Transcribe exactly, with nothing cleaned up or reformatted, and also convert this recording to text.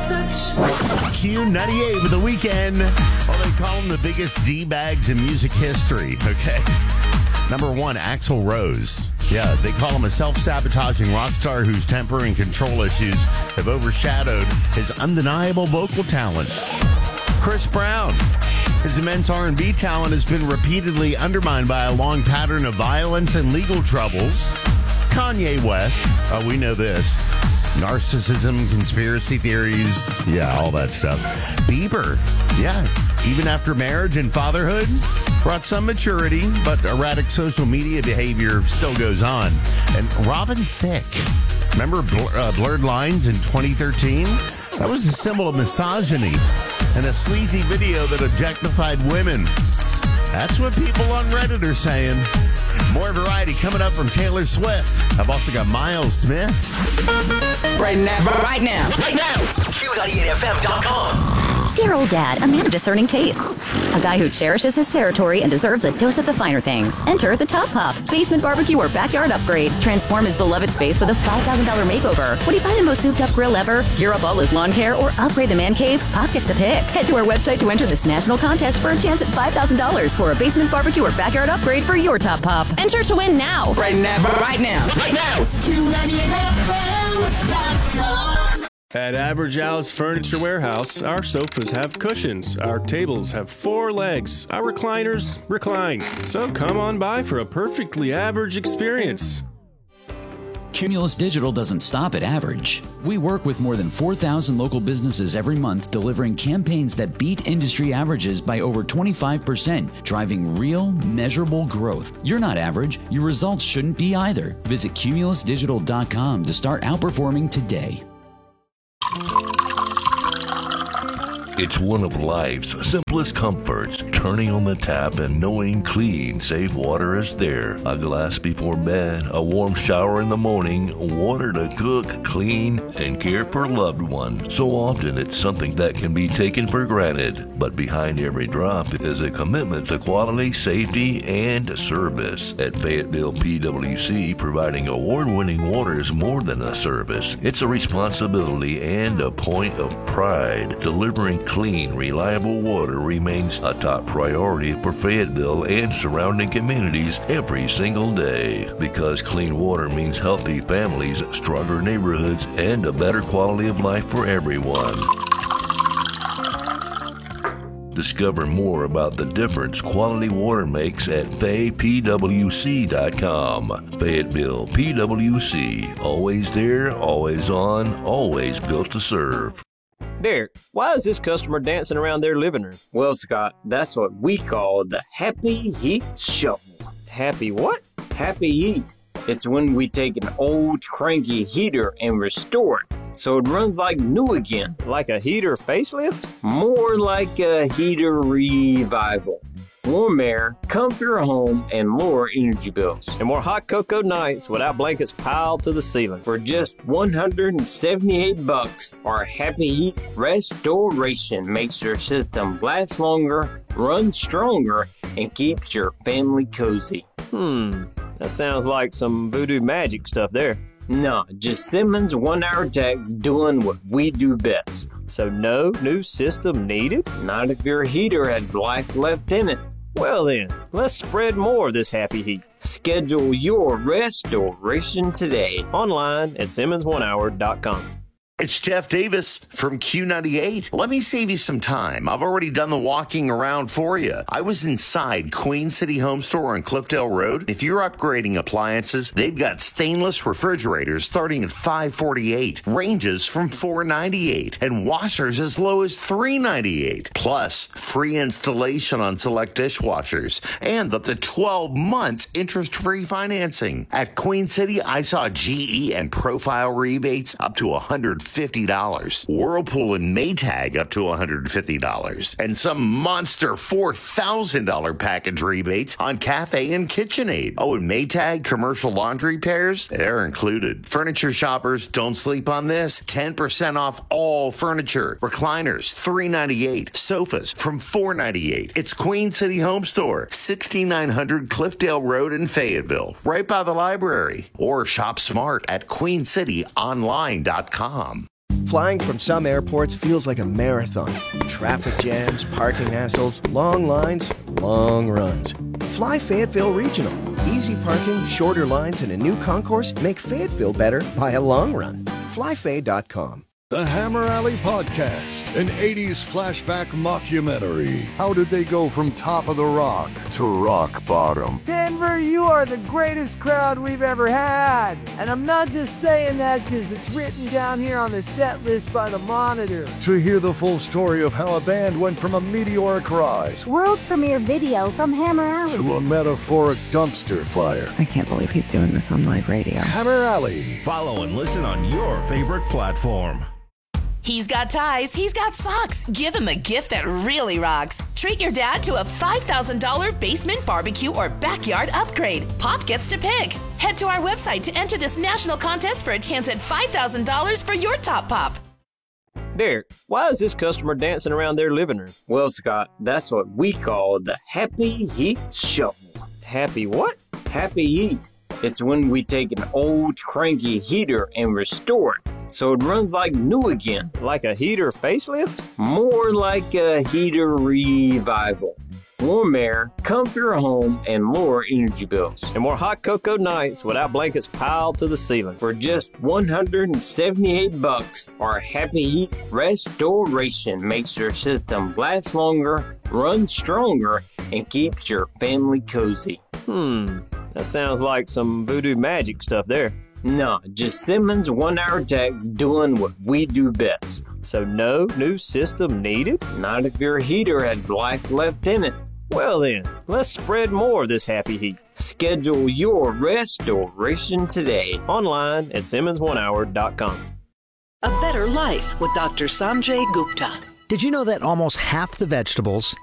touch. Q ninety-eight with The Weeknd. Well, they call them the biggest D-bags in music history, okay? Number one, Axl Rose. Yeah, they call him a self-sabotaging rock star whose temper and control issues have overshadowed his undeniable vocal talent. Chris Brown. His immense R and B talent has been repeatedly undermined by a long pattern of violence and legal troubles. Kanye West. Oh, we know this. Narcissism, conspiracy theories. Yeah, all that stuff. Bieber. Yeah, even after marriage and fatherhood, brought some maturity, but erratic social media behavior still goes on. And Robin Thicke. Remember Blur, uh, Blurred Lines in twenty thirteen? That was a symbol of misogyny and a sleazy video that objectified women. That's what people on Reddit are saying. More variety coming up from Taylor Swift. I've also got Miles Smith. Right now, right now, right now. Q ninety-eight F M dot com. Dear old dad, a man of discerning tastes. A guy who cherishes his territory and deserves a dose of the finer things. Enter the Top Pop basement barbecue or backyard upgrade. Transform his beloved space with a five thousand dollars makeover. Would he buy the most souped up grill ever, gear up all his lawn care, or upgrade the man cave? Pop gets to pick. Head to our website to enter this national contest for a chance at five thousand dollars for a basement barbecue or backyard upgrade for your Top Pop. Enter to win now. Right now, right now, right now. Q ninety-eight F M dot com. At Average Al's Furniture Warehouse, our sofas have cushions, our tables have four legs, our recliners recline. So come on by for a perfectly average experience. Cumulus Digital doesn't stop at average. We work with more than four thousand local businesses every month, delivering campaigns that beat industry averages by over twenty-five percent, driving real, measurable growth. You're not average. Your results shouldn't be either. Visit cumulus digital dot com to start outperforming today. It's one of life's simplest comforts, turning on the tap and knowing clean, safe water is there. A glass before bed, a warm shower in the morning, water to cook, clean, and care for loved ones. So often it's something that can be taken for granted, but behind every drop is a commitment to quality, safety, and service. At Fayetteville P W C, providing award-winning water is more than a service. It's a responsibility and a point of pride. Delivering clean, reliable water remains a top priority for Fayetteville and surrounding communities every single day. Because clean water means healthy families, stronger neighborhoods, and a better quality of life for everyone. Discover more about the difference quality water makes at fay p w c dot com. Fayetteville P W C. Always there, always on, always built to serve. Derek, why is this customer dancing around their living room? Well, Scott, that's what we call the Happy Heat Shuffle. Happy what? Happy Heat. It's when we take an old cranky heater and restore it so it runs like new again. Like a heater facelift? More like a heater revival. Warm air, comfier home, and lower energy bills. And more hot cocoa nights without blankets piled to the ceiling. For just one hundred seventy-eight bucks, our Happy Heat Restoration makes your system last longer, run stronger, and keeps your family cozy. Hmm, that sounds like some voodoo magic stuff there. No, just Simmons one-hour techs doing what we do best. So no new system needed? Not if your heater has life left in it. Well then, let's spread more of this happy heat. Schedule your restoration today. Online at simmons one hour dot com. It's Jeff Davis from Q ninety-eight. Let me save you some time. I've already done the walking around for you. I was inside Queen City Home Store on Cliffdale Road. If you're upgrading appliances, they've got stainless refrigerators starting at five forty-eight, ranges from four ninety-eight, and washers as low as three ninety-eight. Plus, free installation on select dishwashers and up to twelve months interest-free financing. At Queen City, I saw G E and Profile rebates up to one hundred fifty dollars. Whirlpool and Maytag up to one hundred fifty dollars. And some monster four thousand dollars package rebates on Cafe and KitchenAid. Oh, and Maytag commercial laundry pairs, they're included. Furniture shoppers, don't sleep on this. ten percent off all furniture. Recliners, three ninety-eight. Sofas from four ninety-eight. It's Queen City Home Store, sixty-nine hundred Cliffdale Road in Fayetteville, right by the library. Or shop smart at queen city online dot com. Flying from some airports feels like a marathon. Traffic jams, parking hassles, long lines, long runs. Fly Fayetteville Regional. Easy parking, shorter lines, and a new concourse make Fayetteville better by a long run. fly fay dot com. The Hammer Alley Podcast, an eighties flashback mockumentary. How did they go from top of the rock to rock bottom? Denver, you are the greatest crowd we've ever had. And I'm not just saying that because it's written down here on the set list by the Monitor. To hear the full story of how a band went from a meteoric rise world premiere video from Hammer Alley to a metaphoric dumpster fire. I can't believe he's doing this on live radio. Hammer Alley. Follow and listen on your favorite platform. He's got ties, he's got socks. Give him a gift that really rocks. Treat your dad to a five thousand dollars basement barbecue or backyard upgrade. Pop gets to pick. Head to our website to enter this national contest for a chance at five thousand dollars for your top pop. Derek, why is this customer dancing around their living room? Well, Scott, that's what we call the Happy Heat Shuffle. Happy what? Happy Heat. It's when we take an old cranky heater and restore it so it runs like new again. Like a heater facelift? More like a heater revival. Warm air, comfier home, and lower energy bills. And more hot cocoa nights without blankets piled to the ceiling. For just one hundred seventy-eight bucks, our Happy Heat Restoration makes your system last longer, run stronger, and keeps your family cozy. Hmm, that sounds like some voodoo magic stuff there. Nah, just Simmons one-hour techs doing what we do best. So no new system needed? Not if your heater has life left in it. Well then, let's spread more of this happy heat. Schedule your restoration today. Online at simmons one hour dot com. A better life with Doctor Sanjay Gupta. Did you know that almost half the vegetables